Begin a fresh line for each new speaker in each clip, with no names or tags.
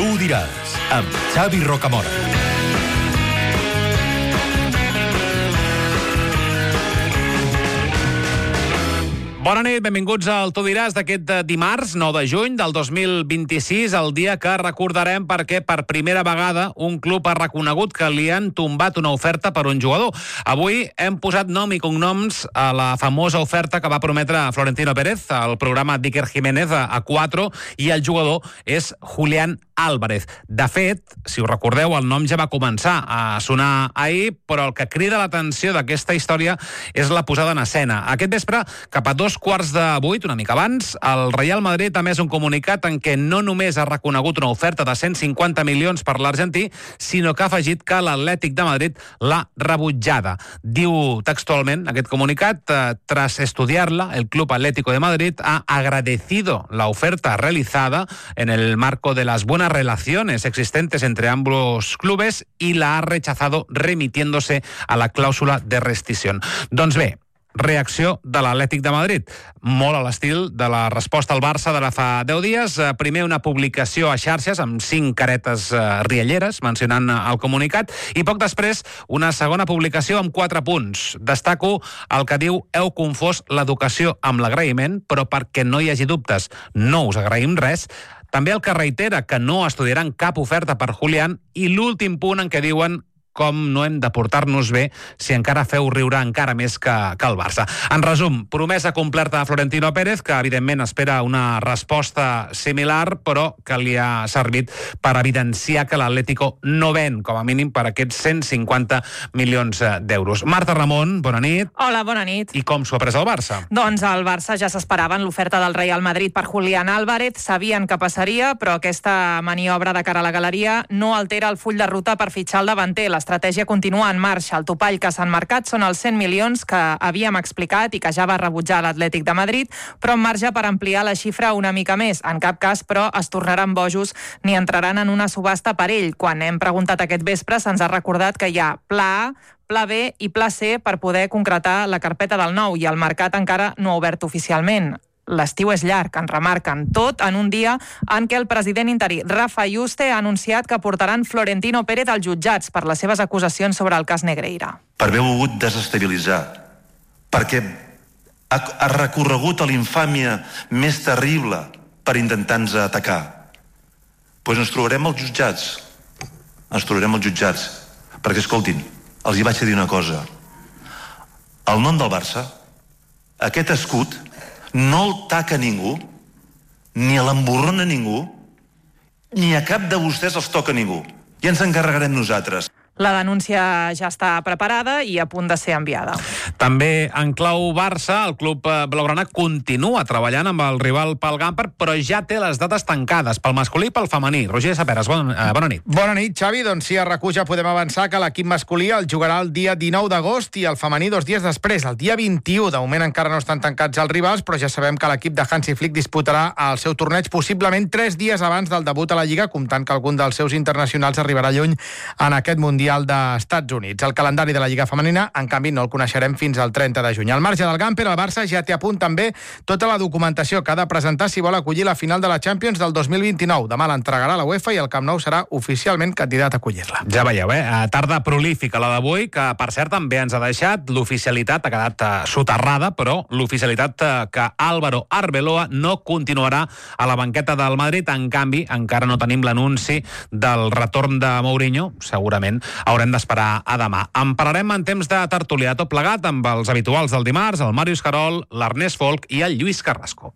Tu ho diràs, amb Xavi Rocamora. Bona nit, benvinguts al Tu diràs d'aquest dimarts, 9 de juny del 2026, el dia que recordarem perquè per primera vegada un club ha reconegut que li han tombat una oferta per un jugador. Avui hem posat nom i cognoms a la famosa oferta que va prometre Florentino Pérez al programa d'Iker Jiménez a 4, i el jugador és Julián Álvarez. De fet, si us recordeu, el nom ja va començar a sonar ahir, però el que crida l'atenció d'aquesta història és la posada en escena. Aquest vespre, cap a 2:15, una mica abans, el Real Madrid ha emès un comunicat en què no només ha reconegut una oferta de 150 milions per l'argentí, sinó que ha afegit que l'Atlètic de Madrid l'ha rebutjada. Diu textualment aquest comunicat: tras estudiarla, el Club Atlético de Madrid ha agradecido la oferta realizada en el marco de las buenas relaciones existentes entre ambos clubes y la ha rechazado remitiéndose a la cláusula de rescisión. Doncs bé, reacció de l'Atlètic de Madrid, molt a l'estil de la resposta al Barça de la fa 10 dies. Primer una publicació a xarxes amb 5 caretes rialleres mencionant el comunicat, i poc després una segona publicació amb 4 punts. Destaco el que diu: heu confós l'educació amb l'agraïment, però perquè no hi hagi dubtes, no us agraïm res. També el que reitera que no estudiaran cap oferta per Julián, i l'últim punt en què diuen com no hem de portar-nos bé si encara feu riure encara més que el Barça. En resum, promesa complerta de Florentino Pérez, que evidentment espera una resposta similar, però que li ha servit per evidenciar que l'Atlético no ven, com a mínim, per aquests 150 milions d'euros. Marta Ramon, bona nit.
Hola, bona nit.
I com s'ho ha pres el Barça?
Doncs el Barça ja s'esperaven l'oferta del Real Madrid per Julián Álvarez, sabien que passaria, però aquesta maniobra de cara a la galeria no altera el full de ruta per fitxar el davanter. L'estratègia continua en marxa. El topall que s'han marcat són els 100 milions que havíem explicat i que ja va rebutjar l'Atlètic de Madrid, però amb marge per ampliar la xifra una mica més. En cap cas, però, es tornaran bojos ni entraran en una subhasta per ell. Quan hem preguntat aquest vespre, se'ns ha recordat que hi ha pla A, pla B i pla C per poder concretar la carpeta del nou, i el mercat encara no ha obert oficialment. L'estiu és llarg, en remarquen, tot en un dia en què el president interí Rafa Yuste ha anunciat que portaran Florentino Pérez als jutjats per les seves acusacions sobre el cas Negreira.
Per haver volgut desestabilitzar, perquè ha recorregut a l'infàmia més terrible per intentar-nos atacar. Doncs ens trobarem als jutjats. Perquè, escoltin, els hi vaig dir una cosa. El nom del Barça, aquest escut, no el taca ningú, ni l'emborrona ningú, ni a cap de vostès els toca ningú. Ja ens encarregarem nosaltres.
La denúncia ja està preparada i a punt de ser enviada.
També en clau Barça, el club blaugrana continua treballant amb el rival pel Gamper, però ja té les dates tancades pel masculí i pel femení. Roger Saperes, bona nit.
Bona nit, Xavi. Doncs sí, a RAC1 ja podem avançar que l'equip masculí el jugarà el dia 19 d'agost i el femení 2 dies després, el dia 21. De moment encara no estan tancats els rivals, però ja sabem que l'equip de Hansi Flick disputarà el seu torneig possiblement 3 dies abans del debut a la Lliga, comptant que algun dels seus internacionals arribarà lluny en aquest Mundial dels Estats Units. El calendari de la Lliga femenina, en canvi, no el coneixerem fins al 30 de juny. Al marge del Gamper, el Barça ja té a punt també tota la documentació que ha de presentar si vol acollir la final de la Champions del 2029. Demà l'entregarà la UEFA i el Camp Nou serà oficialment candidat a acollir-la.
Ja veieu, tarda prolífica la d'avui, que per cert també ens ha deixat l'oficialitat, ha quedat soterrada, però l'oficialitat que Álvaro Arbeloa no continuarà a la banqueta del Madrid. En canvi, encara no tenim l'anunci del retorn de Mourinho. Segurament haurem d'esperar a demà. En parlarem en temps de tertúlia tot plegat amb els habituals del dimarts, el Màrius Carol, l'Ernest Folk i el Lluís Carrasco.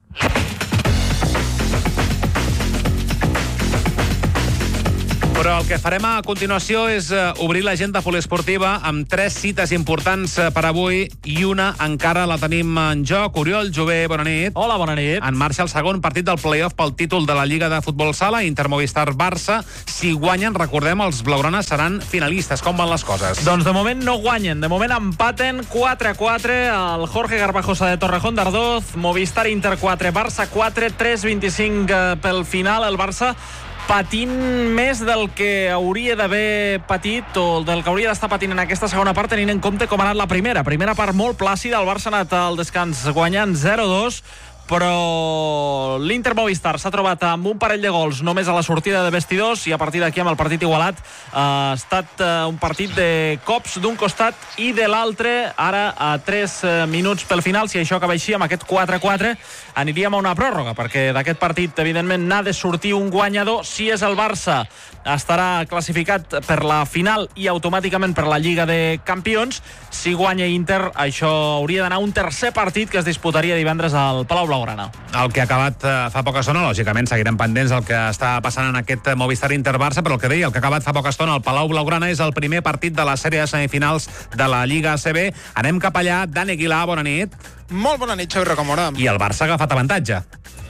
Però el que farem a continuació és obrir l'agenda poliesportiva amb 3 cites importants per avui i una encara la tenim en joc. Oriol Jové, bona nit.
Hola, bona nit.
En marxa el segon partit del play-off pel títol de la Lliga de Futbol Sala, Inter-Movistar-Barça. Si guanyen, recordem, els blaugranes seran finalistes. Com van les coses?
Doncs de moment no guanyen. De moment empaten 4-4 el Jorge Garbajosa de Torrejón d'Ardoz, Movistar Inter 4, Barça 4, 3-25 pel final. El Barça patint més del que hauria d'haver patit o del que hauria d'estar patint en aquesta segona part, tenint en compte com ha anat la primera. Primera part molt plàcida, el Barça ha anat al descans guanyant 0-2, però l'Inter Movistar s'ha trobat amb un parell de gols només a la sortida de vestidors i a partir d'aquí amb el partit igualat ha estat un partit de cops d'un costat i de l'altre. Ara a 3 minuts pel final, si això acaba així amb aquest 4-4 aniríem a una pròrroga, perquè d'aquest partit evidentment n'ha de sortir un guanyador. Si és el Barça estarà classificat per la final i automàticament per la Lliga de Campions. Si guanya Inter, això hauria d'anar a un tercer partit que es disputaria divendres al Palau Blaugrana.
El que ha acabat fa poca estona, lògicament seguirem pendents del que està passant en aquest Movistar Inter-Barça, però el que deia, el que ha acabat fa poca estona al Palau Blaugrana és el primer partit de la sèrie de semifinals de la Lliga ACB. Anem cap allà. Dani Aguilar, bona nit.
Molt bona nit, Xavi Rocamora.
I el Barça ha agafat avantatge.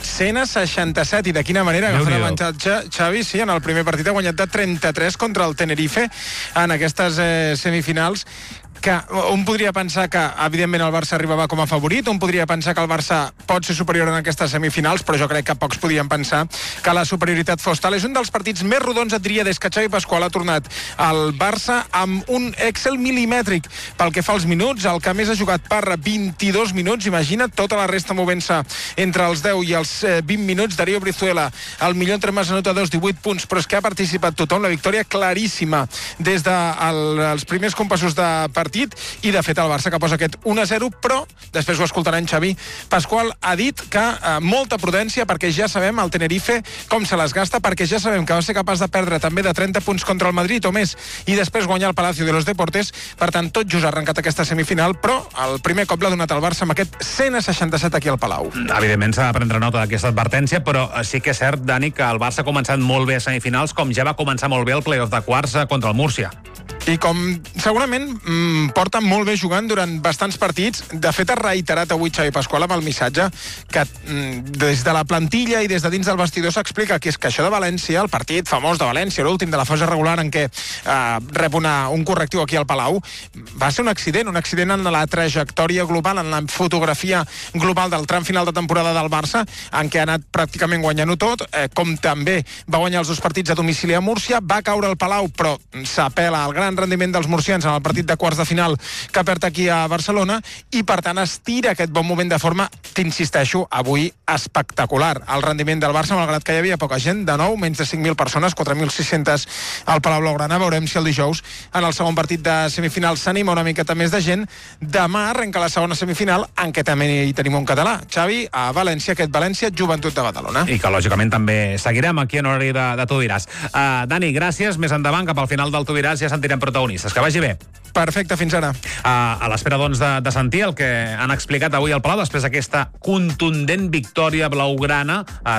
167, i de quina manera agafar avantatge, Xavi? Sí, en el primer partit ha guanyat de 33 contra el Tenerife en aquestes semifinals, que un podria pensar que, evidentment, el Barça arribava com a favorit, un podria pensar que el Barça pot ser superior en aquestes semifinals, però jo crec que pocs podien pensar que la superioritat fos tal. És un dels partits més rodons, et diria, des que Xavi Pasqual ha tornat al Barça, amb un Excel milimètric pel que fa als minuts. El que més ha jugat Parra, 22 minuts, imagina't, tota la resta movent-se entre els 10 i els 20 minuts. Darío Brizuela, el millor entre més anotadors, 18 punts, però és que ha participat tothom. La victòria claríssima des dels primers compassos de partit, i de fet el Barça que posa aquest 1-0, però després ho escoltarem. Xavi Pasqual ha dit que molta prudència, perquè ja sabem el Tenerife com se les gasta, perquè ja sabem que va ser capaç de perdre també de 30 punts contra el Madrid o més i després guanyar el Palacio de los Deportes. Per tant, tot just ha arrencat aquesta semifinal, però el primer cop l'ha donat el Barça amb aquest 167 aquí al Palau.
Evidentment s'ha de prendre nota d'aquesta advertència, però sí que és cert, Dani, que el Barça ha començat molt bé a semifinals, com ja va començar molt bé el playoff de quarts contra el Múrcia.
I com segurament porta molt bé jugant durant bastants partits. De fet, ha reiterat avui Xavi Pasqual amb el missatge que des de la plantilla i des de dins del vestidor s'explica que és que això de València, el partit famós de València, l'últim de la fase regular en què rep un correctiu aquí al Palau, va ser un accident en la trajectòria global, en la fotografia global del tram final de temporada del Barça, en què ha anat pràcticament guanyant-ho tot, com també va guanyar els 2 partits a domicili a Múrcia, va caure al Palau, però s'apela al gran rendiment dels murcians en el partit de quarts de final que perd aquí a Barcelona, i per tant estira aquest bon moment de forma, t'insisteixo, avui espectacular. El rendiment del Barça, malgrat que hi havia poca gent, de nou, menys de 5.000 persones, 4.600 al Palau Blaugrana. Veurem si el dijous, en el segon partit de semifinal, s'anima una miqueta més de gent. Demà arrenca la segona semifinal, en què també hi tenim un català, Xavi, a València, aquest València Joventut de Badalona.
I que, lògicament, també seguirem aquí en horari de Tu diràs. Dani, gràcies. Més endavant, cap al final del Tu diràs, ja sentirem protagonistes. Que vagi bé.
Perfecte, fins ara.
A l'espera, doncs, de sentir el que han explicat avui al Palau després d'aquesta contundent victòria blaugrana a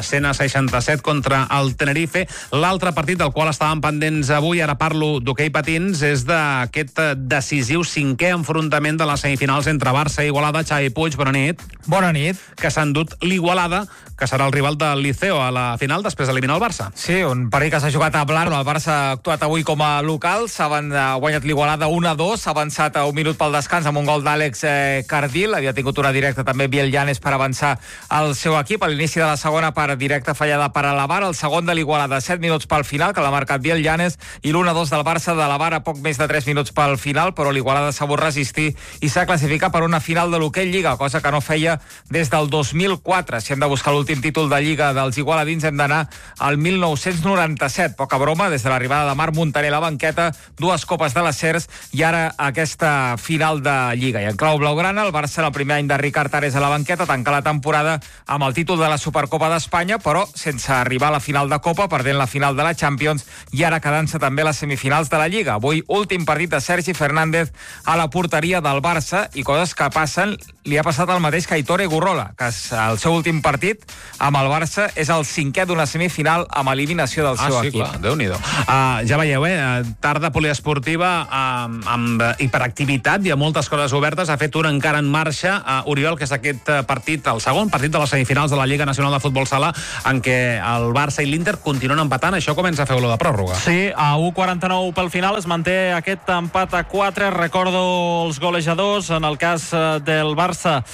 167 contra el Tenerife. L'altre partit del qual estàvem pendents avui, ara parlo d'hoquei patins, és d'aquest decisiu 5è enfrontament de les semifinals entre Barça i Igualada. Xavi Puig, bona nit.
Bona nit.
Que s'ha endut l'Igualada, que serà el rival del Liceo a la final després d'eliminar el Barça.
Sí, un partit que s'ha jugat a Blanes. El Barça ha actuat avui com a local, s'ha guanyat l'Igualada 1-2, s'ha avançat a un minut pel descans amb un gol d'Àlex Cardil, havia tingut una directa també Biel Llanes per avançar al seu equip. A l'inici de la segona part, directa fallada per Alabar, el segon de l'Igualada 7 minuts pel final, que l'ha marcat Biel Llanes, i l'1-2 del Barça de l'Alabar a poc més de 3 minuts pel final, però l'Igualada s'ha sabut resistir i s'ha classificat per una final de l'hoquei Lliga, cosa que no feia des del 2004. Si hem de buscar l'últim títol de Lliga dels igualadins, hem d'anar al 1997. Poca broma, des de l'arribada de Marc Montaner a la banqueta, 2 copes de les Cers i ara aquesta final de Lliga. I en clau blaugrana, el Barça, en el primer any de Ricard Ares a la banqueta, tanca la temporada amb el títol de la Supercopa d'Espanya, però sense arribar a la final de Copa, perdent la final de la Champions i ara quedant-se també a les semifinals de la Lliga. Avui, últim partit de Sergi Fernández a la porteria del Barça, i coses que passen, li ha passat el mateix que a Aitor Egurrola, que el seu últim partit amb el Barça és el 5è d'una semifinal amb eliminació del seu equip.
Clar, Déu-n'hi-do. Ja veieu, tarda poliesportiva amb hiperactivitat i amb moltes coses obertes. Ha fet una encara en marxa, Oriol, que és aquest partit, el segon partit de les semifinals de la Lliga Nacional de Futbol Sala, en què el Barça i l'Inter continuen empatant. Això comença a fer olor de pròrroga.
Sí, a 1:49 pel final es manté aquest empat a 4. Recordo els golejadors, en el cas del Barça,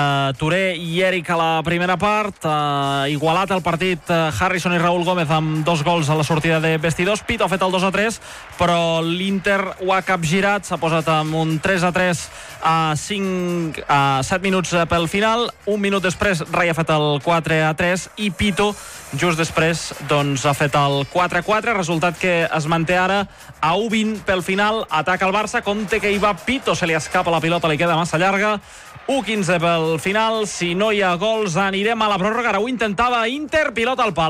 Touré i Eric a la primera part, igualat el partit Harrison i Raúl Gómez amb 2 gols a la sortida de vestidors. Pito ha fet el 2-3, però l'Inter ho ha capgirat empatat, s'ha posat amb un 3-3 a 7 minuts pel final. Un minut després, Rai ha fet el 4-3 i Pito, just després, doncs, ha fet el 4-4, resultat que es manté ara a 1-20 pel final. Ataca el Barça, compte que hi va Pito, se li escapa la pilota, li queda massa llarga. 1-15 pel final, si no hi ha gols anirem a la pròrroga. Ara ho intentava Inter, pilota al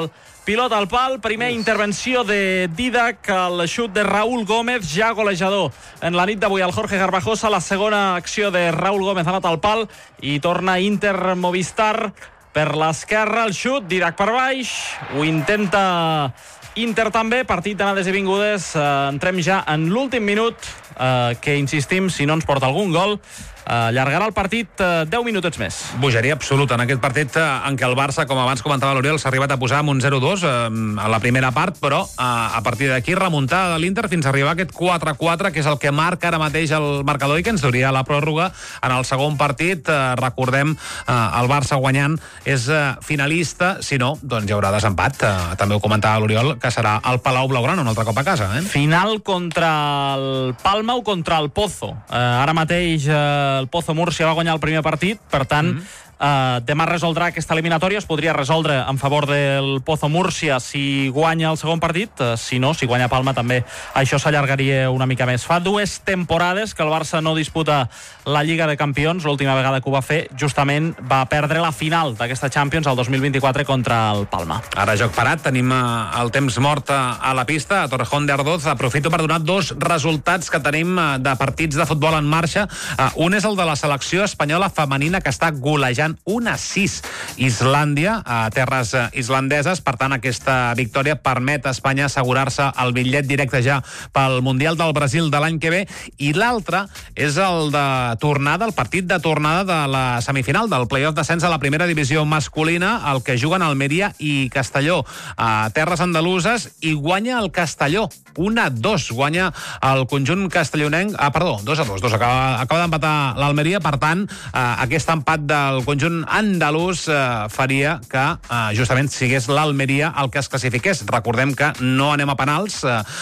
pal, primera intervenció de Didac, el xut de Raúl Gómez, ja golejador en la nit d'avui al Jorge Garbajosa. La segona acció de Raúl Gómez ha anat al pal i torna Inter Movistar per l'esquerra, el xut, Didac per baix, ho intenta Inter també, partit d'anades i vingudes. Entrem ja en l'últim minut, que insistim, si no ens porta algun gol, allargarà el partit 10 minutets més.
Bogeria absoluta en aquest partit en què el Barça, com abans comentava l'Oriol, s'ha arribat a posar amb un 0-2 a la primera part, però a partir d'aquí remuntar de l'Inter fins a arribar a aquest 4-4, que és el que marca ara mateix el marcador i que ens duria la pròrroga en el segon partit. Recordem, el Barça guanyant és finalista, si no, doncs hi haurà desempat. També ho comentava l'Oriol, que serà el Palau Blaugrana un altre cop a casa.
Final contra el Palma o contra el Pozo. Ara mateix el Pozo Múrcia va guanyar el primer partit, per tant, demà resoldrà aquesta eliminatòria. Es podria resoldre en favor del Pozo Múrcia si guanya el segon partit, si no, si guanya Palma també això s'allargaria una mica més. Fa 2 temporades que el Barça no disputa la Lliga de Campions. L'última vegada que ho va fer, justament va perdre la final d'aquesta Champions el 2024 contra el Palma.
Ara joc parat, tenim el temps mort a la pista, a Torrejón de Ardoz. Aprofito per donar 2 resultats que tenim de partits de futbol en marxa. Un és el de la selecció espanyola femenina, que està golejant 1-6 Islàndia a terres islandeses. Per tant, aquesta victòria permet a Espanya assegurar-se el bitllet directe ja pel Mundial del Brasil de l'any que ve. I l'altre és el de tornada, el partit de tornada de la semifinal del play-off d'ascens a la primera divisió masculina, el que juguen Almeria i Castelló a terres andaluses, i guanya el Castelló 1-2, guanya el conjunt castellonenc, 2-2, acaba d'empatar l'Almeria. Per tant, aquest empat del conjunt andalús faria que justament sigués l'Almeria el que es classifiqués. Recordem que no anem a penals,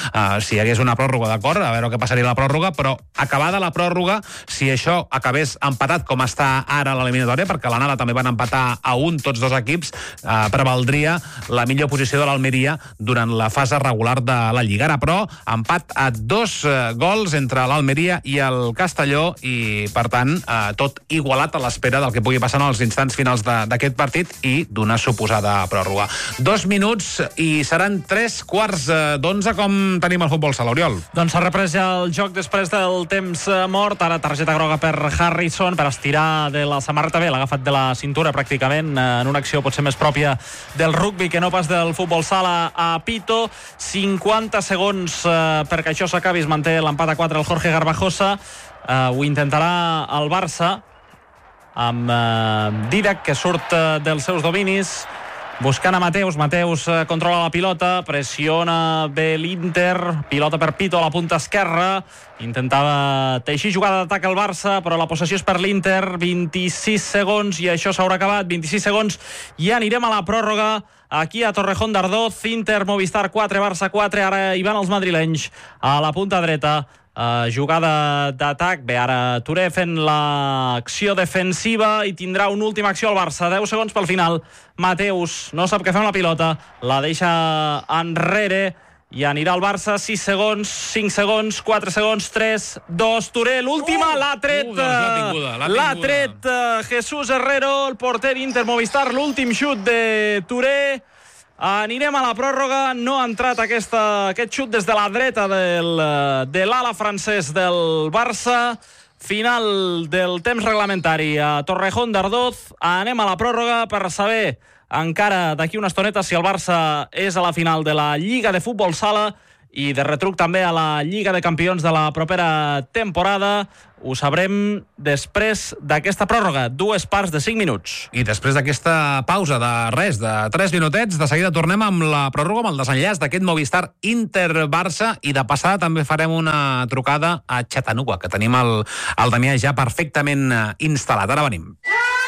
si hi hagués una pròrroga, d'acord, a veure què passaria a la pròrroga, però acabada la pròrroga, si això acabés empatat com està ara l'eliminatòria, perquè a l'anada també van empatar a 1 tots 2 equips, prevaldria la millor posició de l'Almeria durant la fase regular de la Lliga. Ara, però, empat a 2 gols entre l'Almeria i el Castelló i, per tant, tot igualat a l'espera del que pugui passar en els instants finals d'aquest partit i d'una suposada pròrroga. 2 minuts i seran 3:15 com tenim el futbol sala, Oriol.
Doncs s'ha reprès el joc després del temps mort. Ara targeta groga per Harrison per estirar de la samarreta. Bé, l'ha agafat de la cintura pràcticament en una acció potser més pròpia del rugby que no pas del futbol sala a Pito. 50 segons perquè això s'acabi. Es manté l'empat a 4 el Jorge Garbajosa. Ho intentarà el Barça amb Didac, que surt dels seus dominis, buscant a Mateus. Mateus controla la pilota, pressiona bé l'Inter, pilota per Pito a la punta esquerra, intentava teixir jugada d'atac al Barça, però la possessió és per l'Inter. 26 segons i això s'haurà acabat. 26 segons i anirem a la pròrroga aquí a Torrejón de Ardoz. Inter Movistar 4, Barça 4. Ara hi van els madrilenys a la punta dreta. Jugada d'atac. Bé, ara Touré fent l'acció defensiva i tindrà una última acció al Barça. 10 segons pel final. Mateus no sap què fer amb la pilota, la deixa enrere i anirà al Barça. 6 segons, 5 segons, 4 segons, 3, 2, Touré, l'última, l'ha tret Jesús Herrero, el porter d'Inter Movistar, l'últim xut de Touré. Anirem a la pròrroga. No ha entrat aquest xut des de la dreta de l'ala francès del Barça. Final del temps reglamentari a Torrejón de Ardoz. Anem a la pròrroga per saber encara d'aquí una estoneta si el Barça és a la final de la Lliga de Futbol Sala i de retruc també a la Lliga de Campions de la propera temporada. Ho sabrem després d'aquesta pròrroga, 2 parts de 5 minuts.
I després d'aquesta pausa de 3 minutets, de seguida tornem amb la pròrroga, amb el desenllaç d'aquest Movistar Inter-Barça, i de passada també farem una trucada a Chattanooga, que tenim el Damià ja perfectament instal·lat. Ara venim.